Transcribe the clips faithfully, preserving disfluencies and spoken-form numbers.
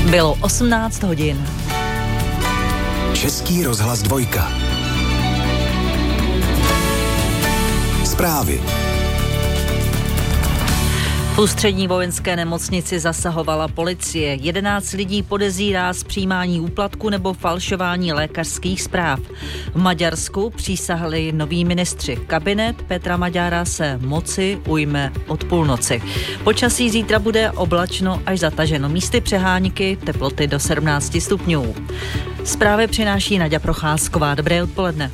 Bylo osmnáct hodin. Český rozhlas dvojka. Zprávy. V ústřední vojenské nemocnici zasahovala policie. jedenáct lidí podezírá z přijímání úplatku nebo falšování lékařských zpráv. V Maďarsku přísahali noví ministři. Kabinet Petra Maďara se moci ujme od půlnoci. Počasí zítra bude oblačno až zataženo. Místy přehánky, teploty do sedmnáct stupňů. Zprávy přináší Naďa Procházková. Dobré odpoledne.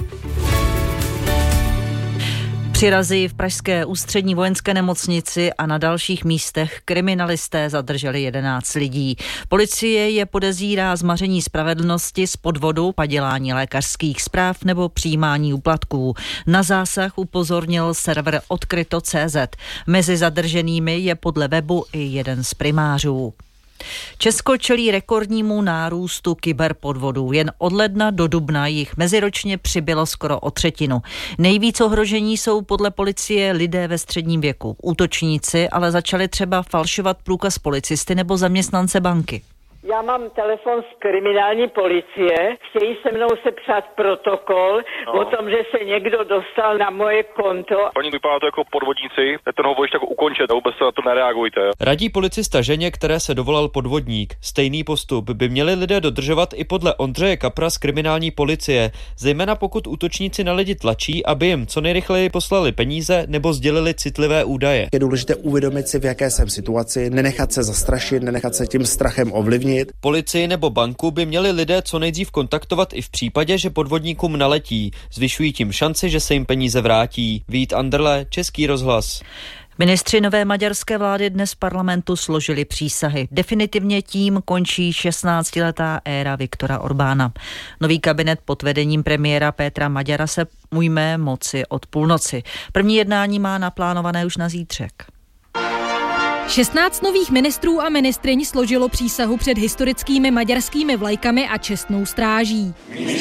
Při razii v pražské ústřední vojenské nemocnici a na dalších místech kriminalisté zadrželi jedenáct lidí. Policie je podezírá z maření spravedlnosti, z podvodu, padělání lékařských zpráv nebo přijímání úplatků. Na zásah upozornil server odkryto tečka cé zet. Mezi zadrženými je podle webu i jeden z primářů. Česko čelí rekordnímu nárůstu kyberpodvodů. Jen od ledna do dubna jich meziročně přibylo skoro o třetinu. Nejvíc ohrožení jsou podle policie lidé ve středním věku. Útočníci ale začali třeba falšovat průkaz policisty nebo zaměstnance banky. Já mám telefon z kriminální policie, chtějí se mnou sepsat protokol no. o tom, že se někdo dostal na moje konto. Paní, vypadá to jako podvodníci, ten hovor tak ukončit, vůbec se na to nereagujte. Radí policista ženě, které se dovolal podvodník. Stejný postup by měli lidé dodržovat i podle Ondřeje Kapra z kriminální policie, zejména pokud útočníci na lidi tlačí, aby jim co nejrychleji poslali peníze nebo sdělili citlivé údaje. Je důležité uvědomit si, v jaké jsem situaci, nenechat se zastrašit, nenechat se tím strachem ovlivnit. Policii nebo banku by měli lidé co nejdřív kontaktovat i v případě, že podvodníkům naletí. Zvyšují tím šanci, že se jim peníze vrátí. Vít Anderle, Český rozhlas. Ministři nové maďarské vlády dnes v parlamentu složili přísahy. Definitivně tím končí šestnáctiletá éra Viktora Orbána. Nový kabinet pod vedením premiéra Petra Maďara se ujme moci od půlnoci. První jednání má naplánované už na zítřek. šestnáct nových ministrů a ministryň složilo přísahu před historickými maďarskými vlajkami a čestnou stráží.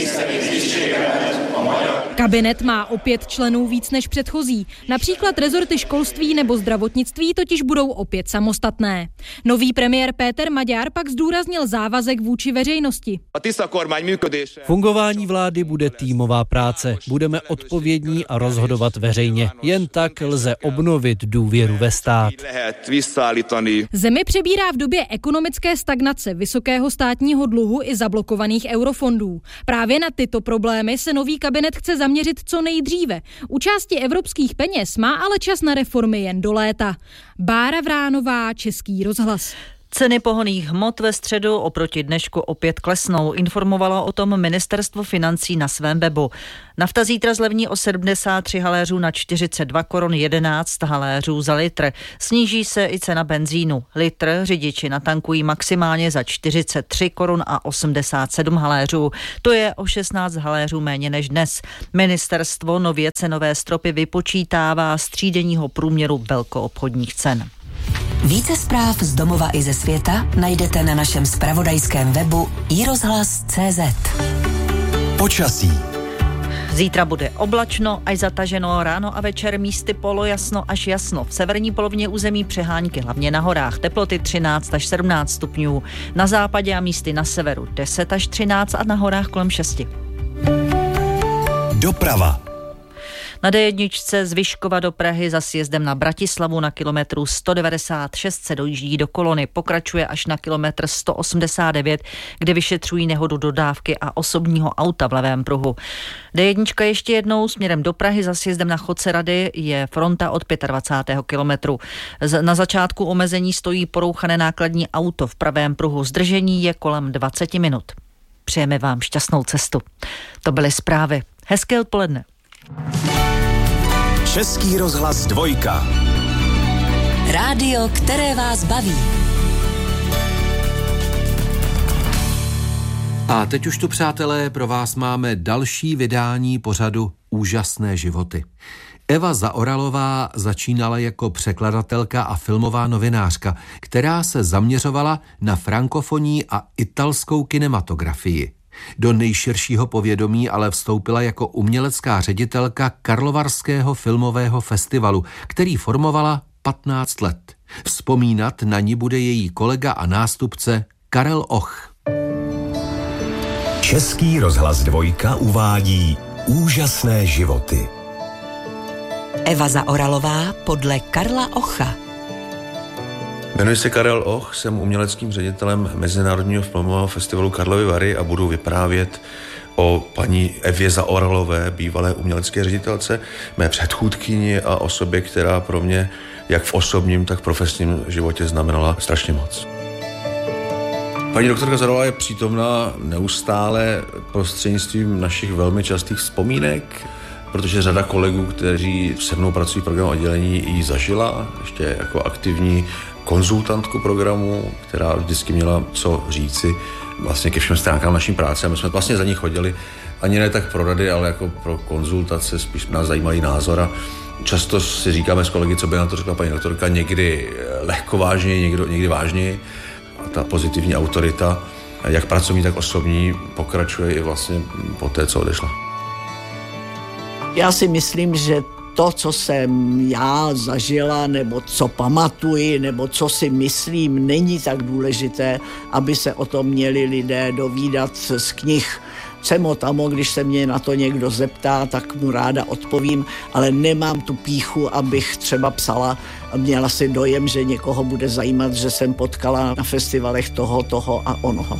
Kabinet má o pět členů víc než předchozí. Například rezorty školství nebo zdravotnictví totiž budou opět samostatné. Nový premiér Péter Maďar pak zdůraznil závazek vůči veřejnosti. Fungování vlády bude týmová práce. Budeme odpovědní a rozhodovat veřejně. Jen tak lze obnovit důvěru ve stát. Zemi přebírá v době ekonomické stagnace, vysokého státního dluhu i zablokovaných eurofondů. Právě na tyto problémy se nový kabinet chce zaměřit co nejdříve. U části evropských peněz má ale čas na reformy jen do léta. Bára Vránová, Český rozhlas. Ceny pohonných hmot ve středu oproti dnešku opět klesnou, informovalo o tom ministerstvo financí na svém webu. Nafta zítra zlevní o sedmdesát tři haléřů na čtyřicet dva korun jedenáct haléřů za litr. Sníží se i cena benzínu. Litr řidiči natankují maximálně za čtyřicet tři korun a osmdesát sedm haléřů. To je o šestnáct haléřů méně než dnes. Ministerstvo nově cenové stropy vypočítává z třídenního průměru velkoobchodních cen. Více zpráv z domova i ze světa najdete na našem zpravodajském webu i rozhlas tečka cé zet. Počasí. Zítra bude oblačno až zataženo, ráno a večer místy polojasno až jasno. V severní polovině území přehánky, hlavně na horách. Teploty třináct až sedmnáct stupňů. Na západě a místy na severu deset až třináct a na horách kolem šesti. Doprava. Na dé jedna z Vyškova do Prahy za sjezdem na Bratislavu na kilometru sto devadesát šest se dojíždí do kolony. Pokračuje až na kilometr sto osmdesát devět, kde vyšetřují nehodu dodávky a osobního auta v levém pruhu. dé jedna ještě jednou směrem do Prahy za sjezdem na Chodce Rady je fronta od dvacátého pátého kilometru. Na začátku omezení stojí porouchané nákladní auto v pravém pruhu. Zdržení je kolem dvacet minut. Přejeme vám šťastnou cestu. To byly zprávy. Hezké odpoledne. Český rozhlas dvojka. Rádio, které vás baví. A teď už tu, přátelé, pro vás máme další vydání pořadu Úžasné životy. Eva Zaoralová začínala jako překladatelka a filmová novinářka, která se zaměřovala na frankofonní a italskou kinematografii. Do nejširšího povědomí ale vstoupila jako umělecká ředitelka Karlovarského filmového festivalu, který formovala patnáct let. Vzpomínat na ní bude její kolega a nástupce Karel Och. Český rozhlas Dvojka uvádí Úžasné životy. Eva Zaoralová podle Karla Ocha. Jmenuji se Karel Och, jsem uměleckým ředitelem Mezinárodního filmového festivalu Karlovy Vary a budu vyprávět o paní Evě Zaoralové, bývalé umělecké ředitelce, mé předchůdkyni a osobě, která pro mě jak v osobním, tak v profesním životě znamenala strašně moc. Paní doktorka Zaoralová je přítomná neustále prostřednictvím našich velmi častých vzpomínek, protože řada kolegů, kteří se mnou pracují v programu oddělení, ji zažila ještě jako aktivní konzultantku programu, která vždycky měla co říci vlastně ke všem stránkám naší práce. A my jsme vlastně za ní chodili ani ne tak pro rady, ale jako pro konzultace, spíš nás zajímalý názor. A často si říkáme s kolegy, co by na to řekla paní doktorka, někdy lehkovážněji, někdy, někdy vážněji. A ta pozitivní autorita, jak pracovní, tak osobní, pokračuje i vlastně po té, co odešla. Já si myslím, že to, co jsem já zažila, nebo co pamatuji, nebo co si myslím, není tak důležité, aby se o tom měli lidé dovídat z knih. Semo tamo, když se mě na to někdo zeptá, tak mu ráda odpovím, ale nemám tu pýchu, abych třeba psala a měla si dojem, že někoho bude zajímat, že jsem potkala na festivalech toho, toho a onoho.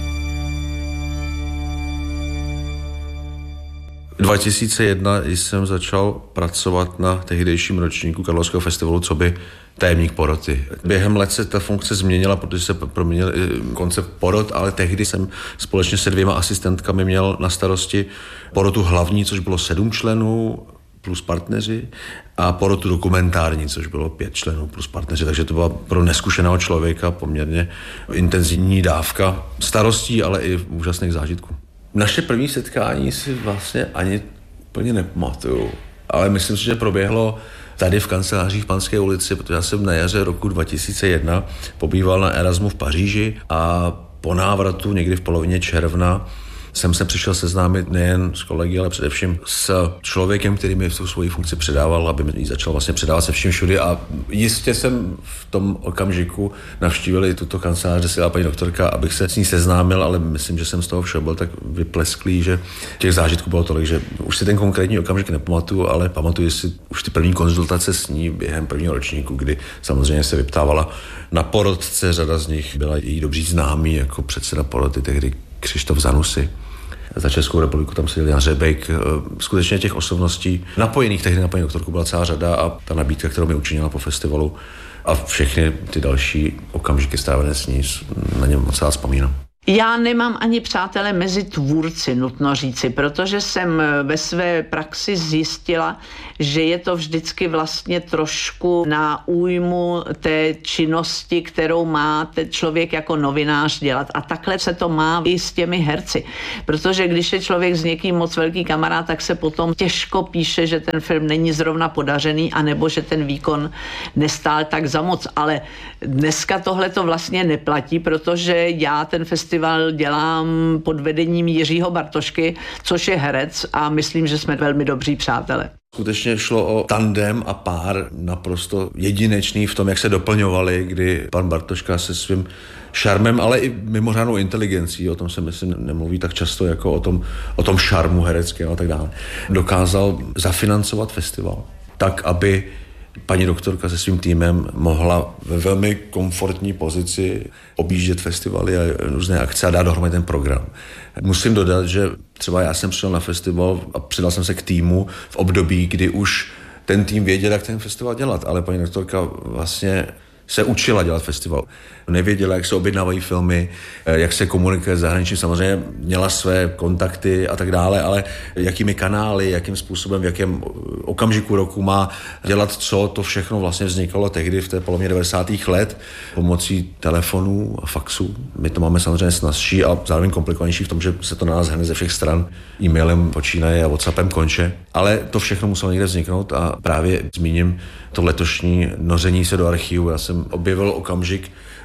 dva tisíce jedna jsem začal pracovat na tehdejším ročníku Karlovského festivalu coby tajemník poroty. Během let se ta funkce změnila, protože se proměnil koncept porot, ale tehdy jsem společně se dvěma asistentkami měl na starosti porotu hlavní, což bylo sedm členů plus partneři, a porotu dokumentární, což bylo pět členů plus partneři, takže to byla pro neskušeného člověka poměrně intenzivní dávka starostí, ale i úžasných zážitků. Naše první setkání si vlastně ani úplně nepamatuju, ale myslím si, že proběhlo tady v kancelářích v Panské ulici, protože já jsem na jaře roku dva tisíce jedna pobýval na Erasmu v Paříži a po návratu někdy v polovině června jsem se přišel seznámit nejen s kolegy, ale především s člověkem, který mi tu svoji funkci předával, aby mi ji začal vlastně předávat se vším všudy, a jistě jsem v tom okamžiku navštívil i tuto kancelář, kde seděla paní doktorka, abych se s ní seznámil, ale myslím, že jsem z toho všeho byl tak vyplesklý, že těch zážitků bylo tolik, že už si ten konkrétní okamžik nepamatuju, ale pamatuju si už ty první konzultace s ní během prvního ročníku, kdy samozřejmě se vyptávala na porotce, řada z nich byla její dobří známí, jako předseda poroty tehdy Křištof Zanussi. Za Českou republiku tam seděl Jan Řebejk. Skutečně těch osobností napojených tehdy na paní doktorku byla celá řada a ta nabídka, kterou mi učinila po festivalu a všechny ty další okamžiky strávené s ní, na něm moc rád vzpomínám. Já nemám ani přátele mezi tvůrci, nutno říci, protože jsem ve své praxi zjistila, že je to vždycky vlastně trošku na újmu té činnosti, kterou má ten člověk jako novinář dělat. A takhle se to má i s těmi herci. Protože když je člověk s někým moc velký kamarád, tak se potom těžko píše, že ten film není zrovna podařený, anebo že ten výkon nestál tak za moc. Ale dneska tohle to vlastně neplatí, protože já ten festival dělám pod vedením Jiřího Bartošky, což je herec, a myslím, že jsme velmi dobří přátelé. Skutečně šlo o tandem a pár naprosto jedinečný v tom, jak se doplňovali, kdy pan Bartoška se svým šarmem, ale i mimořádnou inteligencí, o tom se myslím nemluví tak často jako o tom, o tom šarmu hereckého a tak dále, dokázal zafinancovat festival tak, aby paní doktorka se svým týmem mohla ve velmi komfortní pozici objíždět festivaly a různé akce a dát dohromady ten program. Musím dodat, že třeba já jsem přišel na festival a přidal jsem se k týmu v období, kdy už ten tým věděl, jak ten festival dělat, ale paní doktorka vlastně se učila dělat festival. Nevěděla, jak se objednávají filmy, jak se komunikuje s zahraničím, samozřejmě měla své kontakty a tak dále, ale jakými kanály, jakým způsobem, v jakém okamžiku roku má dělat co, to všechno vlastně vznikalo tehdy v té polovině devadesátých let pomocí telefonů a faxů. My to máme samozřejmě snazší a zároveň komplikovanější v tom, že se to na nás hned ze všech stran e-mailem počínaje a WhatsAppem konče, ale to všechno muselo někde vzniknout a právě zmíním to letošní noření se do archivu. Já jsem objevil okamžik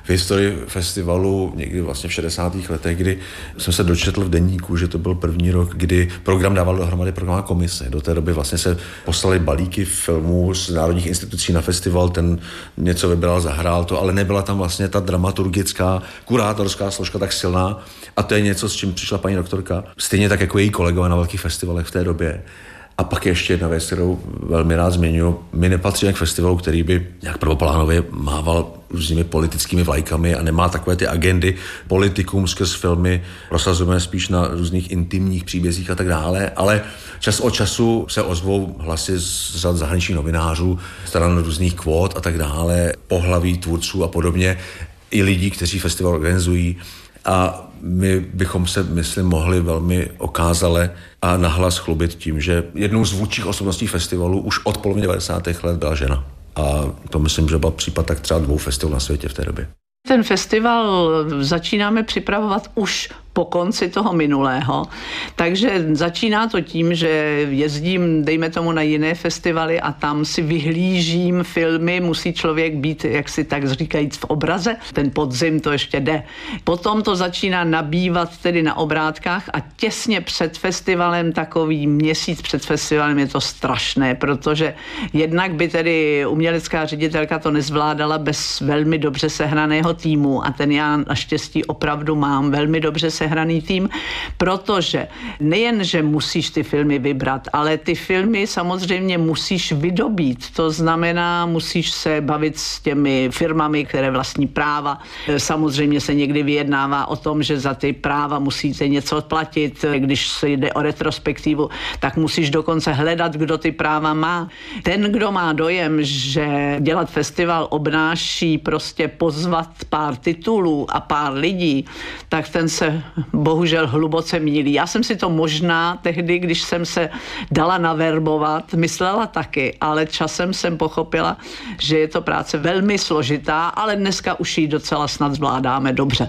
v historii festivalu někdy vlastně v šedesátých letech, kdy jsem se dočetl v deníku, že to byl první rok, kdy program dával dohromady programová komise. Do té doby vlastně se poslali balíky filmů z národních institucí na festival, ten něco vybral, zahrál to, ale nebyla tam vlastně ta dramaturgická, kurátorská složka tak silná a to je něco, s čím přišla paní doktorka. Stejně tak jako její kolegové na velkých festivalech v té době. A pak ještě jedna věc, kterou velmi rád zmiňuji. My nepatříme k festivalu, který by nějak prvoplánově mával různými politickými vlajkami a nemá takové ty agendy politikům skrz filmy. Prosazujeme spíš na různých intimních příbězích a tak dále, ale čas od času se ozvou hlasy z řad zahraničních novinářů, stran různých kvót a tak dále, pohlaví tvůrců a podobně, i lidí, kteří festival organizují. A my bychom se, myslím, mohli velmi okázale a nahlas chlubit tím, že jednou z vůdčích osobností festivalu už od poloviny devadesátých let byla žena. A to myslím, že byl případ tak třeba dvou festivalů na světě v té době. Ten festival začínáme připravovat už po konci toho minulého, takže začíná to tím, že jezdím, dejme tomu, na jiné festivaly a tam si vyhlížím filmy, musí člověk být, jak si tak říkajíc, v obraze, ten podzim to ještě jde. Potom to začíná nabývat tedy na obrátkách a těsně před festivalem, takový měsíc před festivalem je to strašné, protože jednak by tedy umělecká ředitelka to nezvládala bez velmi dobře sehraného týmu a ten já naštěstí opravdu mám velmi dobře sehraný tým, protože nejen, že musíš ty filmy vybrat, ale ty filmy samozřejmě musíš vydobít. To znamená, musíš se bavit s těmi firmami, které vlastní práva. Samozřejmě se někdy vyjednává o tom, že za ty práva musíte něco odplatit. Když se jde o retrospektivu, tak musíš dokonce hledat, kdo ty práva má. Ten, kdo má dojem, že dělat festival obnáší prostě pozvat pár titulů a pár lidí, tak ten se bohužel hluboce mýlí. Já jsem si to možná tehdy, když jsem se dala naverbovat, myslela taky, ale časem jsem pochopila, že je to práce velmi složitá, ale dneska už ji docela snad zvládáme dobře.